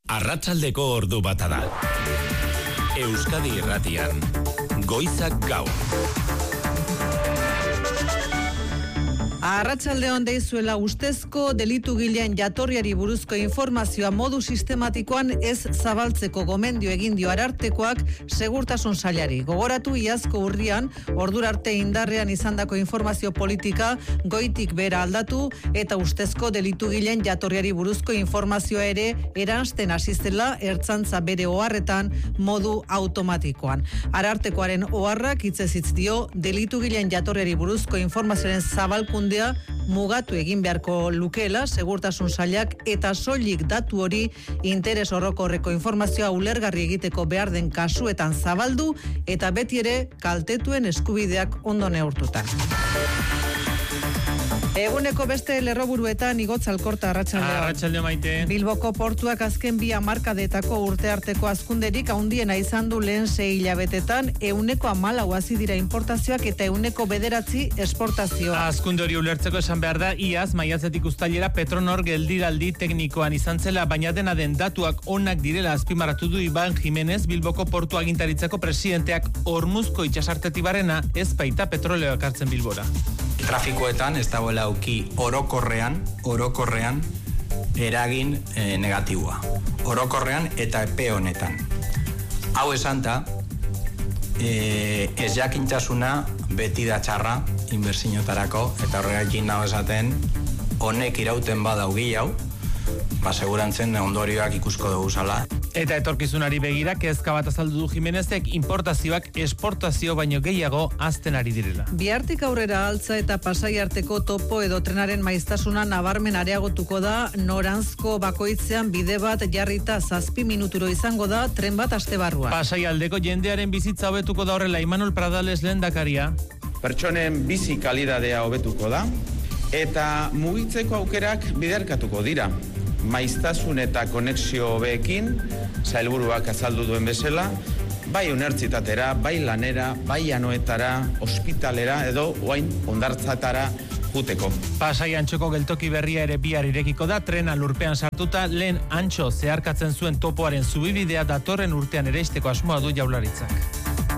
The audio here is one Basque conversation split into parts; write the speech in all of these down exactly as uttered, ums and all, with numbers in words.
Arratsaldeko ordu bata da. Euskadi Irratian, Goizak Gaur. Arratsaldeon deizuela ustezko delitugileen jatorriari buruzko informazioa modu sistematikoan ez zabaltzeko gomendio egin dio Arartekoak Segurtasun Sailari. Gogoratu iazko urrian ordura arte indarrean izandako informazio politika goitik bera aldatu eta ustezko delitugileen jatorriari buruzko informazioa ere eransten hasi zela Ertzaintza bere oharretan modu automatikoan. Arartekoaren oharrak hitzez hitz dio delitugileen jatorriari buruzko informazioaren zabalkundea mugatu egin beharko lukeela Segurtasun Sailak eta soilik datu hori interes orokorreko informazioa ulergarri egiteko behar den kasuetan zabaldu eta beti ere kaltetuen eskubideak ondo neurtuta. Eguneko beste lerroburuetan Igotz Alkorta, arratsaldeo. Arratsaldeo Maite. Bilboko portuak azken bi hamarkadetako urte arteko hazkunderik handiena izan du lehen sei hilabetetan, ehuneko hamalau hazi dira importazioak eta ehuneko bederatzi esportazioa. Hazkunde hori ulertzeko esan behar da, iaz maiatzetik uztailera Petronor geldiraldi teknikoan izan zela, baina dena den datuak onak direla azpimarratu du Iban Jimenez, Bilboko portu agintaritzako presidenteak. Hormuzko itsasartetik barrena ez baita petroleoak hartzen Bilbora. Trafikoetan ez dagoela auki orokorrean, orokorrean eragin e, negatiboa. Orokorrean eta epe honetan. Hau esanta, e, ez jakintasuna beti da txarra inbertsioetarako eta horregatik nago esaten honek irauten badaugi hau, ba segurantzen ondorioak ikusko dugu zala. Eta etorkizunari begira kezka bat azaldu du Jimenezek importazioak esportazio baino gehiago hazten ari direla. Bihartik aurrera altza eta Pasai arteko topo edo trenaren maiztasuna nabarmen areagotuko da, noranzko bakoitzean bide bat jarrita zazpi minuturo izango da tren bat aste barruan. Pasai aldeko jendearen bizitza hobetuko da horrela Imanol Pradales lehendakaria. Pertsonen bizi kalidadea hobetuko da eta mugitzeko aukerak biderkatuko dira. Maiztasun eta konexio hobeekin, sailburuak azaldu duen bezala, bai unibertsitatera, bai lanera, bai anoetara, ospitalera edo oain hondartzatara juteko. Pasai Antxoko geltoki berria ere bihar irekiko da, trena lurpean sartuta, lehen Antxo zeharkatzen zuen topoaren zubibidea datorren urtean ere izteko asmoa du Jaurlaritzak.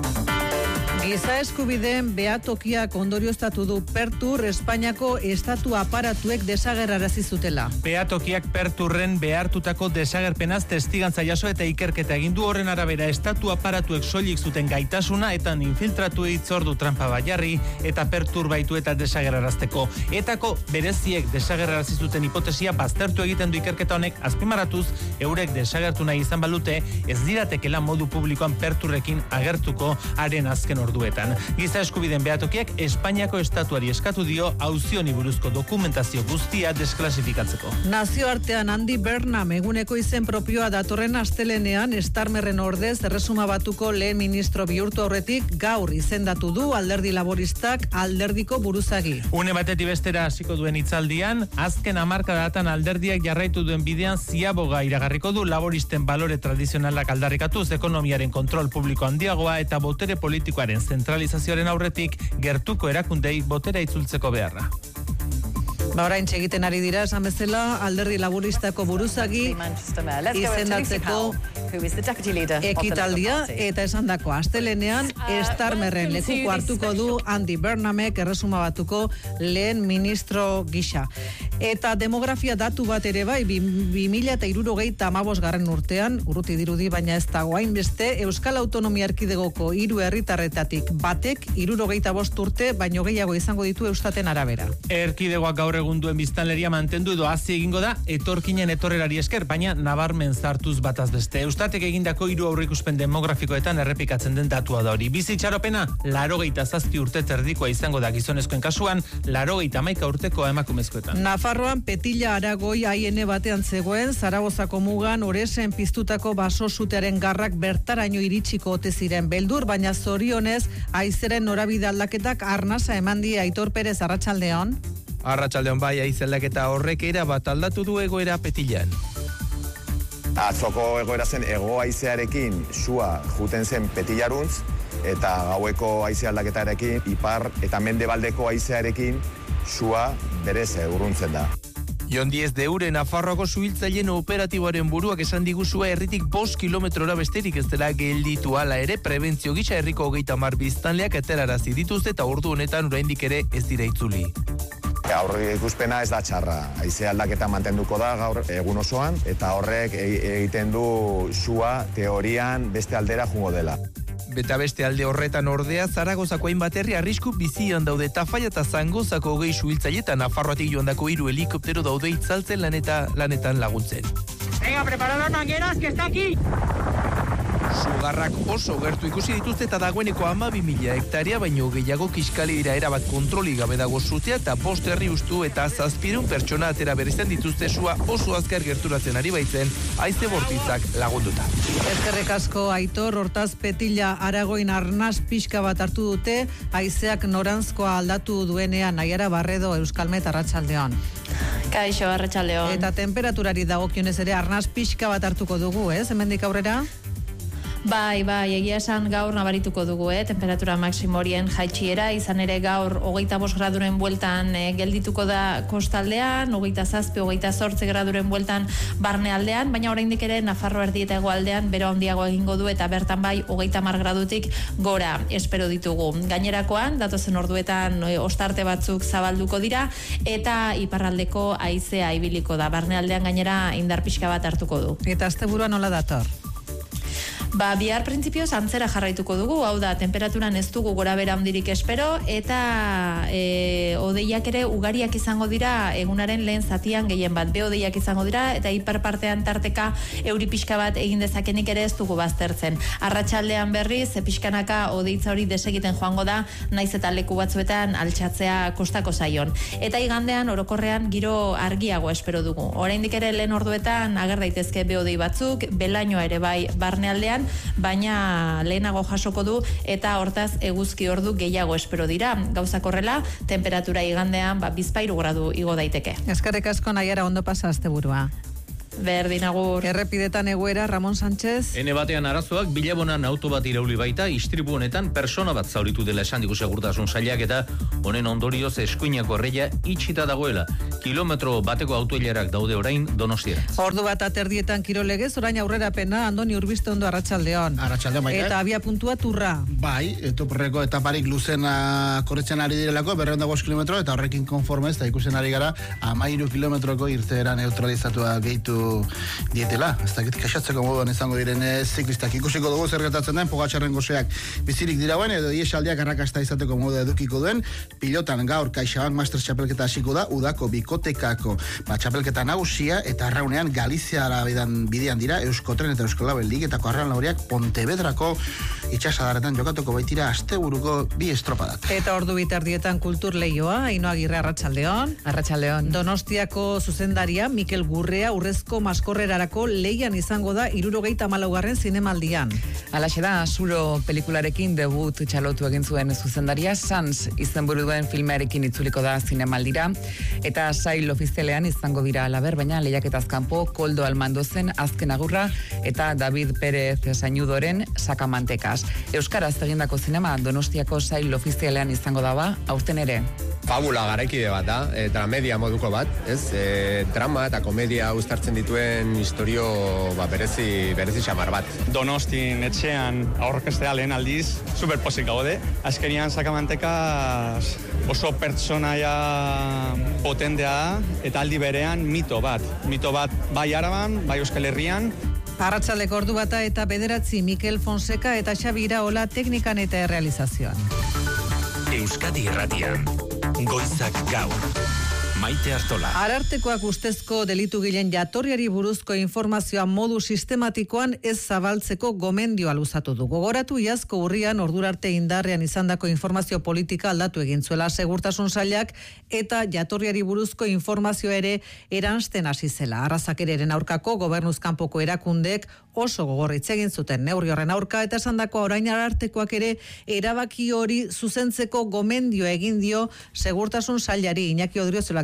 Giza eskubideen behatokiak ondorioztatu du Pertur Espainiako estatu aparatuek desagerrarazi zutela. Behatokiak Perturren behartutako desagerpenaz testigantza jaso eta ikerketa egin du, horren arabera estatu aparatuek soilik zuten gaitasuna eta infiltratu hitzordu tranpa baiarri eta Pertur baitu eta desagerrarazteko. Etako bereziek desagerrarazi zuten hipotesia baztertu egiten du ikerketa honek, azpimarratuz eurek desagertu nahi izan balute ez diratekela modu publikoan Perturrekin agertuko haren azken ordu. Duetan. Giza eskubideen behatokiak Espainiako estatuari eskatu dio auzioni buruzko dokumentazio guztia desklasifikatzeko. Nazioartean Andy Burnham eguneko izen propioa datorren astelenean Starmerren ordez erresuma batuko lehen ministro bihurtu aurretik gaur izendatu du Alderdi Laboristak alderdiko buruzagi. Une batetik bestera hasiko duen hitzaldian, azken hamarkadatan alderdiak jarraitu duen bidean ziaboga iragarriko du laboristen balore tradizionalak aldarrikatuz, ekonomiaren kontrol publiko handiagoa eta botere politikoaren zentralizazioaren aurretik gertuko erakundei botera itzultzeko beharra. Ba, orain egiten ari dira, esan bezala, Alderdi Laboristako buruzagi izendatzeko ekitaldia eta esandako astelenean Starmerren lekuko hartuko du Andy Burnhamek erresuma batuko lehen ministro gisa. Eta demografia datu bat ere bai, bi mila hirurogeita hamabost garren urtean, urruti dirudi baina ez dago hainbeste, Euskal Autonomia Erkidegoko hiru herritarretatik batek hirurogeita bost urte baino gehiago izango ditu Eustaten arabera. Erkidegoak gaur egun duen biztanleria mantendu edo hazi egingo da etorkinen etorrerari esker, baina nabarmen zartuz bataz beste. Eustatek egindako hiru aurreikuspen demografikoetan errepikatzen den datua da hori. Bizitxaropena, laurogeita zazpi urte erdikoa izango da gizonezkoen kasuan, laurogeita hamaika urtekoa emakumezkoetan. Nafarroan Petilla Aragoi aiene batean zegoen, Zaragozako mugan oresen piztutako baso sutearen garrak bertaraino iritsiko ote ziren beldur, baina zorionez haizeren norabide aldaketak arnasa eman die Aitor Perez. Arratsaldeon. Arratsaldeon bai, haizelaketa horrek era bat aldatu du egoera Petillan. Atzoko egoera zen hego haizearekin sua juten zen Petillaruntz eta gaueko haize aldaketarekin ipar eta mendebaldeko haizearekin sua berez urruntzen da. Jon Diez de Ure Nafarroako suhiltzaileen operatiboaren buruak esan diguzua herritik bost kilometrora besterik ez dela gelditu ala ere prebentzio gisa herriko hogeita hamar biztanleak aterarazi dituzte eta ordu honetan oraindik ere ez dira itzuli. Gaur ikuspena ez da txarra. Haize aldaketa mantenduko da gaur egun osoan eta horrek egiten du sua teorian beste aldera jungo dela. Beta beste alde horretan ordea Zaragozako hainbat herri arrisku bizian daude Tafaia eta Zangozako hogei suhiltzailetan Nafarroatik joandako hiru helikoptero daude itzaltzen lan eta lanetan laguntzen. Venga, preparad las mangueras que está aquí. Sugarrak oso gertu ikusi dituzte eta dagoeneko hamabi mila hektarea baino gehiago kiskali dira erabat kontroli gabe dago zutea eta bost herri ustu eta zazpiehun pertsona atera bereizten dituzte sua oso azkar gerturatzen ari baitzen haize bortitzak lagunduta. Eskerrik asko Aitor, hortaz Petilla Aragoin arnas pixka bat hartu dute, haizeak noranzkoa aldatu duenean. Naiara Barredo, Euskalmet, Arratsaldeon. Kaixo, Arratsaldeon. Eta temperaturari dagokionez ere arnas pixka bat hartuko dugu, ez? Hemendik aurrera? Bai, bai, egia esan gaur nabarituko dugu, eh? Temperatura maksimo horien jaitsiera, izan ere gaur hogeita bost graduren bueltan eh, geldituko da kostaldean, hogeita zazpi, hogeita zortzi graduren bueltan barnealdean, baina oraindik ere Nafarro erdi eta hegoaldean bero handiago egingo du eta bertan bai hogeita hamar gradutik gora espero ditugu. Gainerakoan, datozen orduetan eh, ostarte batzuk zabalduko dira eta iparraldeko haizea ibiliko da. Barnealdean gainera indar pixka bat hartuko du. Eta asteburua nola dator? Ba, bihar printzipioz antzera jarraituko dugu, hau da, temperaturan ez dugu gora bera handirik espero, eta e, odeiak ere ugariak izango dira egunaren lehen zatian gehien bat, be odeiak izango dira, eta hiperpartean tarteka euri pixka bat egin dezakenik ere ez dugu baztertzen. Arratsaldean berriz, pixkanaka odeitza hori desegiten joango da, naiz eta leku batzuetan altxatzea kostako zaion. Eta igandean, orokorrean, giro argiago espero dugu. Oraindik ere lehen orduetan ager daitezke be odei batzuk, belainoa ere bai barnealdean, baina lehenago jasoko du eta hortaz eguzki ordu gehiago espero dira. Gauzak horrela, temperatura igandean ba, bizpahiru gradu igo daiteke. Eskerrik asko Naiara, ondo pasa asteburua. Berdin agur. Errepidetan egoera, Ramon Sánchez. Ene batean arazoak, Bilabonan auto bat irauli baita, istripu honetan persona bat zauritu dela esan digu segurtasun sailak eta honen ondorioz eskuinako erreia itxita dagoela. Kilometro bateko autoilarak daude orain Donostiara. Ordu bat aterdietan kirolegez, orain aurrerapena, Andoni Urbiste ondo Arratsaldeon. Arratsaldeon baita. Eta abia puntua turra. Bai, etoporreko etaparik luzena korretzen ari direlako, berrehun eta bost kilometro, eta horrekin konformez, eta ikusen ari gara, hamairu kilometroko irteera neutralizatua gehitu dietela. Ez dakit kaxatzeko moduan izango diren ziklistak. Ikusiko dugu zer gertatzen den, Pogačarren goseak bizirik dirauen, edo iesaldiak arrakasta izateko modu edukiko duen. Pilotan gaur CaixaBank Masters txapelketa hasiko da, udako bikotekako ba, txapelketa nagusia, eta arraunean Galiziara bidean, bidean dira, Euskotren eta Euskolabel ligetako arraun lauriak Pontevedrako itxasadaretan jokatuko baitira asteburuko bi estropadak. Eta ordu bitardietan kultur leioa, Ainhoa Agirre, Arratsaldeon. Arratsaldeon. Donostiako zuzendaria Mikel Gurrea urrezko maskorrerarako leian izango da hirurogeita hamalaugarren zinemaldian. Alaxe da, Zuro pelikularekin debut txalotu egin zuen zuzendaria, Sans izenburu duen filmearekin itzuliko da zinemaldira, eta sail ofizialean izango dira alaber, baina lehiaketaz kanpo Koldo Almandozen azken agurra eta David Pérez Sañudoren Sakamantekas. Euskaraz egindako zinema Donostiako sail ofizialean izango daba, aurten ere. Fabula garaikide bat da, e, dramedia moduko bat, ez? E, drama eta komedia uztartzen dituen historio ba, berezi, berezi xamar bat. Donostin etxean aurkestea lehen aldiz, superposik gaude. Azkenian Sakamantekas oso pertsonaia potentea eta aldi berean mito bat. Mito bat bai Araban, bai Euskal Herrian. Arratsaldeko ordu bata eta bederatzi Mikel Fonseca eta Xabi Iraola teknikan eta errealizazioan. Euskadi Irratian, Goizak Gaur. Maite Artola. Arartekoak ustezko delitugileen jatorriari buruzko informazioa modu sistematikoan ez zabaltzeko gomendioa luzatu du. Gogoratu iazko urrian ordurarte indarrean izandako informazio politika aldatu egin zuela segurtasun sailak eta jatorriari buruzko informazio ere eransten hasi zela. Arrazakereren aurkako gobernuz kanpoko erakundeek oso gogorritz egin zuten neurri horren aurka eta esandako orain Arartekoak ere erabaki hori zuzentzeko gomendio egin dio segurtasun sailari. Iñaki Odriozola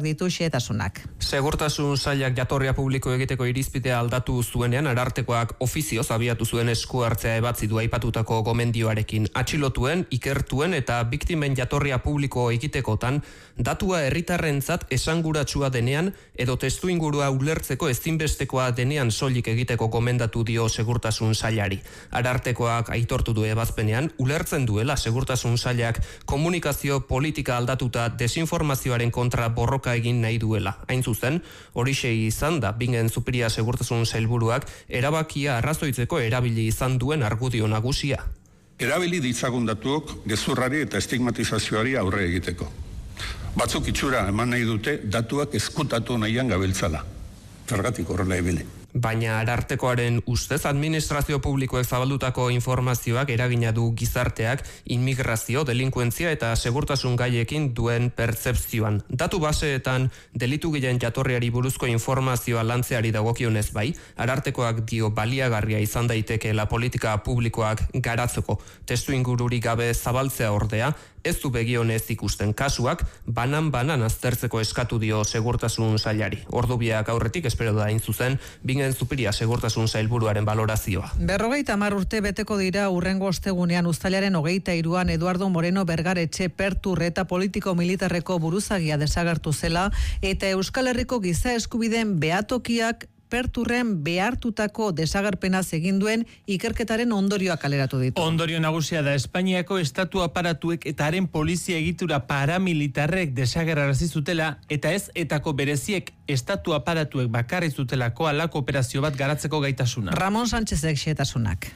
ditu xehetasunak. Segurtasun sailak jatorria publiko egiteko irizpidea aldatu zuenean arartekoak ofizioz abiatu zuen esku hartzea ebatzi du aipatutako gomendioarekin. Atxilotuen, ikertuen eta biktimen jatorria publiko egitekotan datua herritarrentzat esanguratsua denean edo testuingurua ulertzeko ezinbestekoa denean soilik egiteko gomendatu dio segurtasun sailari. Arartekoak aitortu du ebazpenean ulertzen duela segurtasun sailak komunikazio politika aldatuta desinformazioaren kontra borroka egin nahi duela. Hain zuzen, horixe izan da Bingen Zupiria segurtasun sailburuak erabakia arrazoitzeko erabili izan duen argudio nagusia. Erabili ditzagun datuok gezurrari eta estigmatizazioari aurre egiteko. Batzuk itxura eman nahi dute datuak ezkutatu nahian gabiltzala. Zergatik horrela ibili. Baina arartekoaren ustez administrazio publikoek zabaldutako informazioak eragina du gizarteak immigrazio, delinkuentzia eta segurtasun gaiekin duen pertzepzioan. Datu baseetan delitugileen jatorriari buruzko informazioa lantzeari dagokionez bai, arartekoak dio baliagarria izan daitekeela politika publikoak garatzeko. Testu ingururik gabe zabaltzea ordea, ez du begionez ikusten kasuak, banan-banan aztertzeko eskatu dio segurtasun sailari. Ordubiak aurretik espero da hain zuzen, Bingen Zupiria segurtasun sailburuaren balorazioa. Berrogeita hamar urte beteko dira urrengo ostegunean uztailaren hogeita hiruan Eduardo Moreno Bergaretxe Pertur eta politiko militarreko buruzagia desagertu zela eta Euskal Herriko giza eskubideen behatokiak Perturren behartutako desagerpenaz egin duen ikerketaren ondorioak kaleratu ditu. Ondorio nagusia da Espainiako estatu aparatuek eta haren polizia egitura paramilitarrek desagerrarazi zutela eta ez etako bereziek estatu aparatuek bakarri zutelako halako operazio bat garatzeko gaitasuna. Ramon Sánchezek xehetasunak.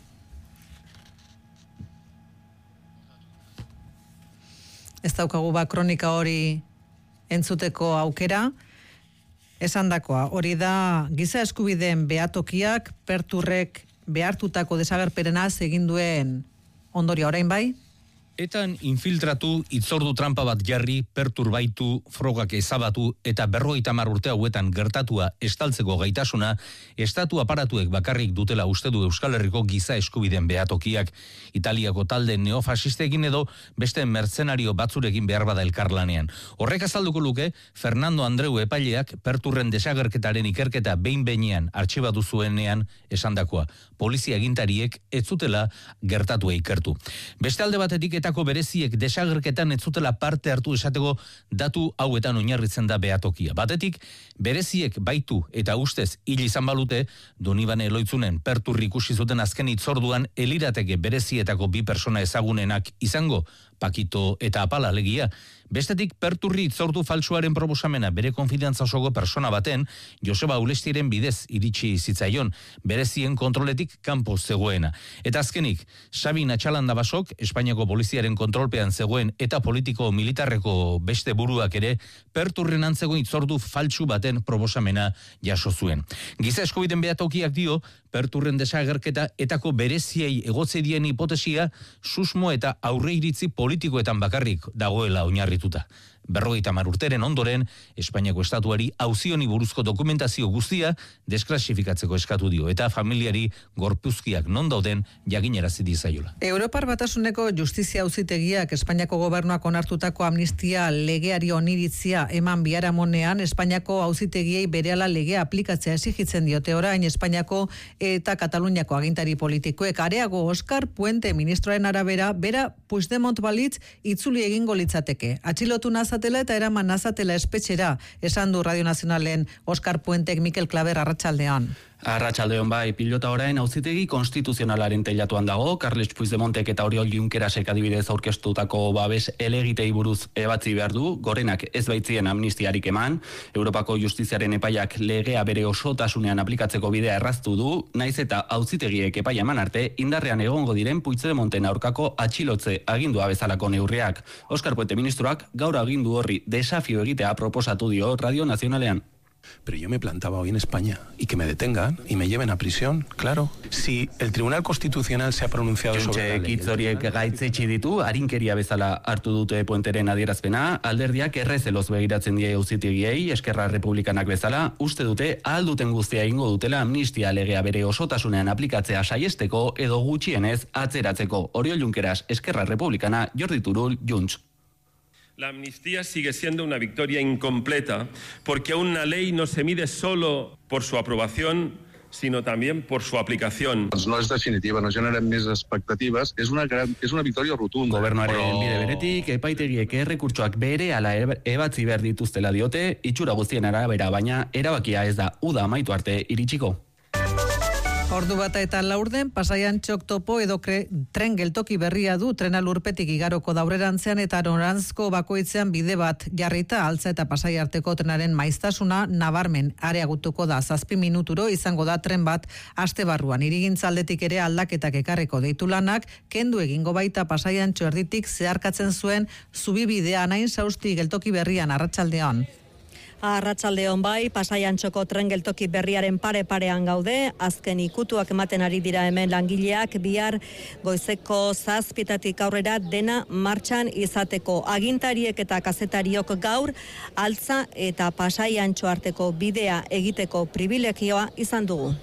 Ez daukagu ba kronika hori entzuteko aukera. Esandakoa, hori da giza eskubideen behatokiak Perturrek behartutako desagerpenaz egin duen ondorio orain bai? Etan infiltratu, itzordu trampa bat jarri, perturbaitu, frogak ezabatu eta berrogeita hamar urte hauetan gertatua estaltzeko gaitasuna, estatu aparatuek bakarrik dutela uste du Euskal Herriko giza eskubideen behatokiak, Italiako talde neofasistekin edo beste mertzenario batzurekin behar bada elkarlanean. Horrek azalduko luke, Fernando Andreu epaileak Perturren desagerketaren ikerketa behin-behinean artxibatu zuenean esandakoa. Polizia agintariek ez zutela gertatua ikertu. Beste alde batetik etako bereziek desagerketan ez zutela parte hartu esateko datu hauetan oinarritzen da behatokia. Batetik, bereziek baitu eta ustez hil izan balute, Donibane Eloitzunen Perturri ikusi zuten azken hitzorduan elirateke berezietako bi persona ezagunenak izango, Pakito eta Apala alegia. Bestetik, Perturri hitzordu faltsuaren proposamena bere konfidantza osoko persona baten, Joseba Ulestiren bidez iritsi zitzaion, berezien kontroletik kanpo zegoena. Eta azkenik, Sabin Atxalandabasok, Espainiako poliziaren kontrolpean zegoen eta politiko militarreko beste buruak ere, Perturren antzegoen hitzordu faltsu baten proposamena jaso zuen. Giza eskubideen behatokiak dio, Perturren desagerketa etako bereziei egotze dien hipotesia, susmo eta aurre iritzi politikoetan bakarrik dagoela oinarrituta. Berrogeita hamar urteren ondoren, Espainiako estatuari auzioni buruzko dokumentazio guztia desklasifikatzeko eskatu dio eta familiari gorpuzkiak non dauden jakinarazi dizaiola. Europar Batasuneko Justizia Auzitegiak Espainiako gobernuak onartutako amnistia legeari oniritzia eman biharamonean Espainiako auzitegiei berehala legea aplikatzea exigitzen diote orain Espainiako eta Kataluniako agintari politikoek. Areago, Oskar Puente ministroaren arabera bera Puigdemont balitz itzuli egingo litzateke. Atxilotu nazatela eta eraman nazatela espetxera, esan du Radio Nazionalen Oskar Puentek. Mikel Klaber, arratsaldean. Arratsaldeon bai, pilota orain auzitegi konstituzionalaren teilatuan dago, Carles Puigdemontek eta Oriol Junquerasek adibidez aurkeztutako babes elegitei buruz ebatzi behar du, gorenak ez baitzien amnistiarik eman, Europako Justiziaren epaiak legea bere osotasunean aplikatzeko bidea erraztu du, naiz eta auzitegiek epaia eman arte, indarrean egongo diren Puigdemonten aurkako atxilotze agindua bezalako neurriak. Oskar Puente ministroak gaur agindu horri desafio egitea proposatu dio Radio Nazionalean. Pero yo me plantaba hoy en España y que me detengan y me lleven a prisión, claro. Si el Tribunal Constitucional se ha pronunciado sobre la ley... Kitzoriek gaitzetsi ditu, arinkeria bezala hartu dute Puenteren adierazpena, alderdiak errezeloz begiratzen die auzitegiei, Eskerra Republikanak bezala, uste dute ahal duten guztia egingo dutela amnistia legea bere osotasunean aplikatzea saiesteko edo gutxienez atzeratzeko. Oriol Junqueras, Eskerra Republikana, Jordi Turull, Junts. La amnistía sigue siendo una victoria incompleta porque una ley no se mide solo por su aprobación, sino también por su aplicación. No és definitiva, no generem més expectatives, és una, gran, és una victòria rotunda. Gobernuaren però... bide beretik, epaitegiek errekurtsoak bere ala ebatzi behar dituztela diote, itxura guztien arabera, baina erabakia ez da uda amaitu arte iritsiko. Ordu bata eta laurden, Pasaian txok topo edo kre, tren geltoki berria du trena lurpetik igaroko daurerantzean eta norantzko bakoitzean bide bat jarrita altza eta Pasai arteko trenaren maiztasuna nabarmen areagutuko da. Zazpi minuturo izango da tren bat aste barruan. Irigintzaldetik ere aldaketak ekarreko deitu lanak, kendu egingo baita Pasaian txerditik zeharkatzen zuen zubibidea nain sausti geltoki berrian arratsaldean. Arratsaldeon bai, Pasaian txoko tren geltoki berriaren pare-parean gaude, azken ikutuak ematen ari dira hemen langileak, bihar goizeko zazpitatik aurrera dena martxan izateko. Agintariek eta kazetariok gaur, altza eta Pasaian txo arteko bidea egiteko privilegioa izan dugu.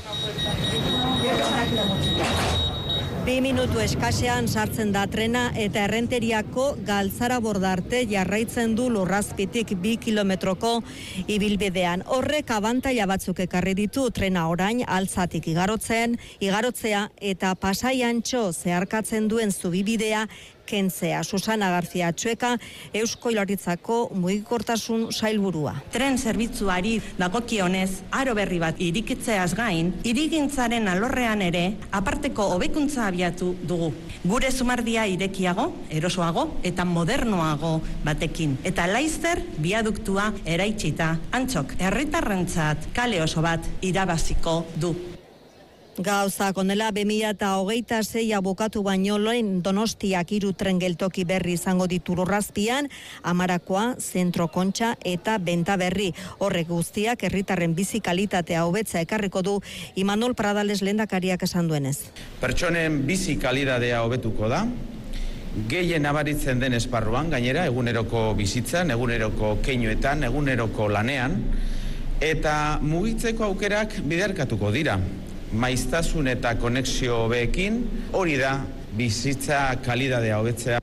Bi minutu eskasean sartzen da trena eta Errenteriako Galtzara bordarte jarraitzen du Lurrazpitik bi kilometroko ibilbidean. Horrek abantaila batzuk ekarri ditu trena orain altzatik igarotzen, igarotzea eta Pasaian txo zeharkatzen duen zubibidea kentzea. Susana García Txueka, Eusko Jaurlaritzako mugikortasun sailburua. Tren zerbitzuari dagokionez, aro berri bat irikitzeaz gain, irigintzaren alorrean ere, aparteko hobekuntza abiatu dugu. Gure zumardia irekiago, erosoago eta modernoago batekin. Eta laizzer biaduktua eraitsita, antzok herritarrentzat kale oso bat irabaziko du. Gauzak onela bi mila hogeita sei bukatu baino lehen Donostiak hiru tren geltoki berri izango ditu Lurrazpian, Amarakoa, Zentro Kontxa eta Benta Berri. Horrek guztiak herritarren bizi kalitatea hobetza ekarriko du Imanol Pradales lehendakariak esan duenez. Pertsonen bizi kalitatea hobetuko da, gehien nabaritzen den esparruan, gainera eguneroko bizitzan, eguneroko keinuetan, eguneroko lanean, eta mugitzeko aukerak biderkatuko dira. Maiztasun eta konexio hobeekin, hori da bizitza kalitatea hobetzea.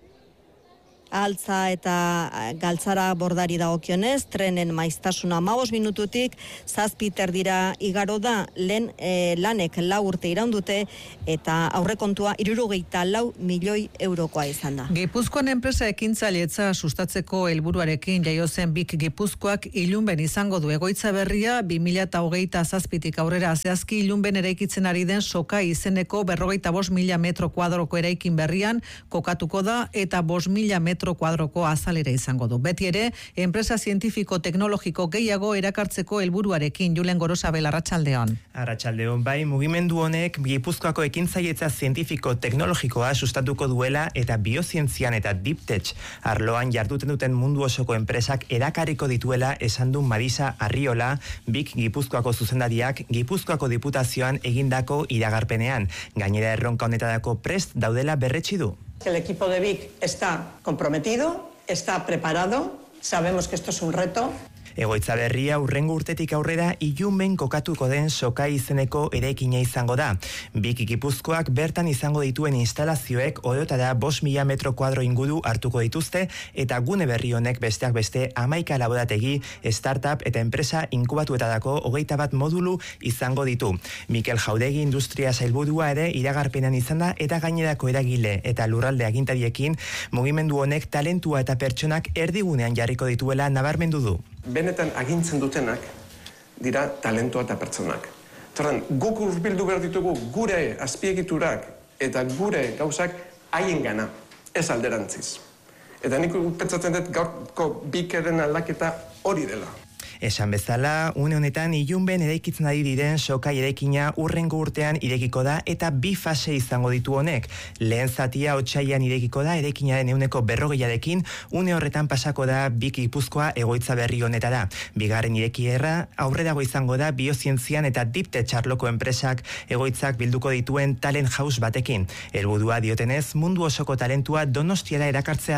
Altza eta Galtzara bordari dagokionez, trenen maiztasuna hamabost minututik zazpi terdira igaro da, lehen e, lanek lau urte iraundute eta aurrekontua hirurogeita lau milioi eurokoa izan da. Gipuzkoan enpresa ekintzailetza sustatzeko helburuarekin jaio zen Bik Gipuzkoak ilunben izango du egoitza berria bi mila hogeita zazpitik aurrera zehazki ilunben eraikitzen ari den soka izeneko berrogeita bost mila metro kuadroko eraikin berrian kokatuko da eta bost mila metro kuadroko azalera izango du. Beti ere, enpresa zientifiko-teknologiko gehiago erakartzeko helburuarekin. Julen Gorosabel, arratsaldeon. Arratsaldeon, bai, mugimendu honek Gipuzkoako ekintzailetza zientifiko-teknologikoa sustatuko duela eta biozientzian eta deep tech arloan jarduten duten mundu osoko enpresak erakarriko dituela esan du Marisa Arriola, Bik Gipuzkoako zuzendariak Gipuzkoako diputazioan egindako iragarpenean. Gainera erronka honetadako prest daudela berretsi du. El equipo de Bik está comprometido, está preparado, sabemos que esto es un reto. Egoitza berria urrengo urtetik aurrera ilunben kokatuko den soka izeneko eraikina izango da. Bik Gipuzkoak bertan izango dituen instalazioek orotara bost mila metro kuadro inguru hartuko dituzte eta gune berri honek besteak beste hamaika laborategi, startup eta enpresa inkubatuetadako hogeita bat modulu izango ditu. Mikel Jaudegi industria sailburua ere iragarpenan izan da eta gainerako eragile eta lurralde agintariekin mugimendu honek talentua eta pertsonak erdigunean jarriko dituela nabarmendu du. Benetan agintzen dutenak dira talentua eta pertsonak. Torren, guk urbildu behar ditugu gure azpiegiturak eta gure gauzak haien gana, ez alderantziz. Eta nik pentsatzen dut gaurko Bikeren aldaketa hori dela. Esan bezala, une honetan ilunben eraikitzen ari diren soka eraikina urrengo urtean irekiko da eta bi fase izango ditu honek. Lehen zatia otsailean irekiko da eraikinaren ehuneko berrogeiarekin, une horretan pasako da Bik Gipuzkoa egoitza berri honetara. Bigarren irekierra aurrerago izango da biozientzian eta deep tech arloko enpresak egoitzak bilduko dituen talent house batekin. Helburua diotenez mundu osoko talentua Donostiara erakartzea da.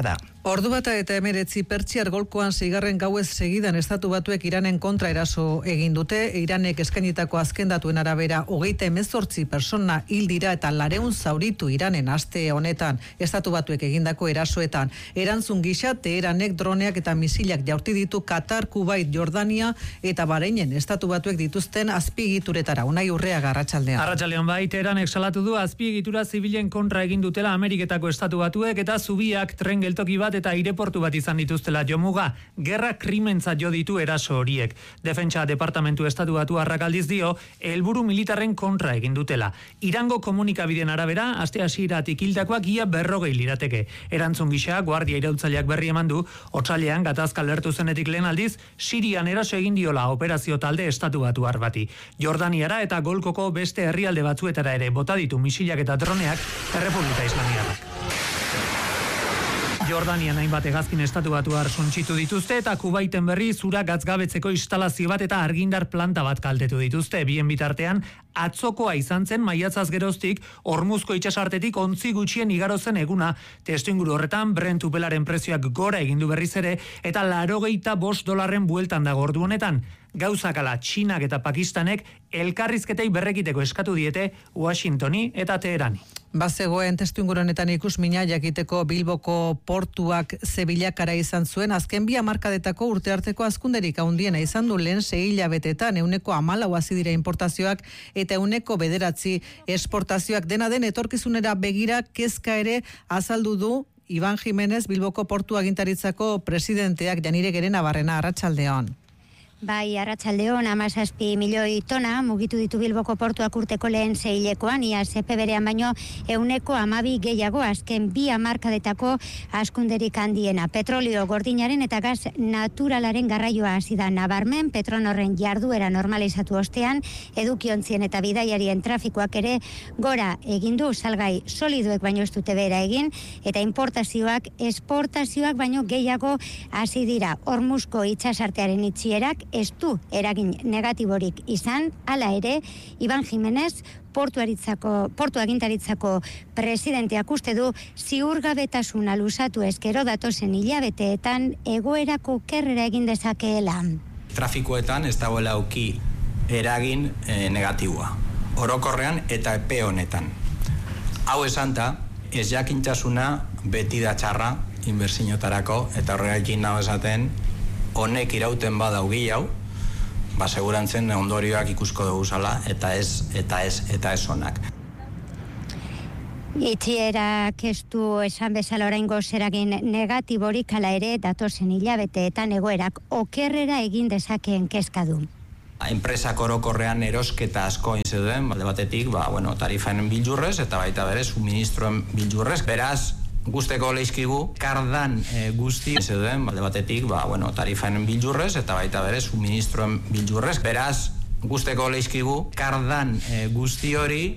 Ordu bata eta emeretzi Pertsiar golkoan seigarren gauez segidan estatu batuek Iranen kontra eraso egin dute. Iranek eskainitako azken datuen arabera hogeita hemezortzi persona hil dira eta lareun zauritu Iranen aste honetan estatu batuek egindako erasoetan. Erantzun gisa Teheranek droneak eta misilak jaurti ditu Katar, Kuwait, Jordania eta Bahreinen estatu batuek dituzten azpiegituretara. Unai Urreaga, arratsaldean. Arratsaldean bai, Teheranek salatu du azpiegitura zibilen kontra egin dutela Ameriketako estatu batuek eta zubiak, tren geltoki bat eta aireportu bat izan dituztela jomuga. Gerra krimentzat jo ditu eraso horiek. Defentsa Departamentu estatu batu arrakaldiz dio, helburu militarren kontra egin dutela. Irango komunikabideen arabera, aste hasieratik hildakoak ia berrogei lirateke. Erantzun gisa, guardia iraultzaileak berri eman du, otsailean gatazka lertu zenetik lehen aldiz, Sirian eraso egin diola operazio talde estatu batu bati. Jordaniara eta Golkoko beste herrialde batzuetara ere bota ditu misilak eta droneak Errepublika Islamiarrak. Jordanian hainbat hegazkin estatu batuar suntsitu dituzte eta Kuwaiten berri zura gatzgabetzeko instalazio bat eta argindar planta bat kaltetu dituzte. Bien bitartean, atzokoa izan zen maiatzaz geroztik, Hormuzko itsasartetik ontzi gutxien igaro zen eguna. Testuinguru horretan, Brent upelaren prezioak gora egindu berriz ere eta laurogeita bost dolarren bueltan dago ordu honetan. Gauzakala, Txinak eta Pakistanek elkarrizketei berrekiteko eskatu diete Washingtoni eta Teherani. Bazegoen testuinguru honetan ikusmina jakiteko Bilboko portuak zebilakara izan zuen, azken bi hamarkadetako urte arteko hazkunderik handiena izan du lehen sei hilabetetan, ehuneko hamalau hazi dira importazioak eta ehuneko bederatzi esportazioak. Dena den etorkizunera begira kezka ere azaldu du Iban Jimenez, Bilboko portu agintaritzako presidenteak. Janire Gerena Barrena, arratsaldeon. Bai, arratsaldeon, hamazazpi milioi tona mugitu ditu Bilboko portuak urteko lehen seihilekoan, ia sepe berean baino ehuneko hamabi gehiago azken bi hamarkadetako hazkunderik handiena. Petrolio gordinaren eta gas naturalaren garraioa hasi da nabarmen, Petronorren jarduera normalizatu ostean, edukiontzien eta bidaiarien trafikoak ere gora egin du, salgai solidoek baino ez dute bera egin, eta importazioak, esportazioak baino gehiago hasi dira. Hormuzko itsasartearen itxierak ez du eragin negatiborik izan, hala ere, Iban Jimenez, portuaritzako, portu agintaritzako presidenteak uste du ziurgabetasuna luzatu eskero datozen hilabeteetan egoerako kerrera egin dezakeela. Trafikoetan ez dagoela auki eragin e, negatiboa, orokorrean eta epe honetan. Hau esanta, ez jakintasuna beti da txarra inbertsiotarako eta horregatik nago esaten honek irauten badau hau, ba segurantzen ondorioak ikusko dugu zala eta ez eta ez eta ez onak. Itxierak ez du esan bezala oraingo zeragin negatiborik, hala ere datozen hilabeteetan egoerak okerrera egin dezakeen kezka du. Enpresak orokorrean erosketa asko egin zeuden, alde batetik, ba bueno, tarifaen bildurrez eta baita bere suministroen bildurrez. Beraz, guzteko leizkigu, kardan e, guzti zeuden, alde batetik, ba, bueno, tarifaen bildurrez eta baita bere suministroen bildurrez. Beraz, guzteko leizkigu, kardan e, guzti hori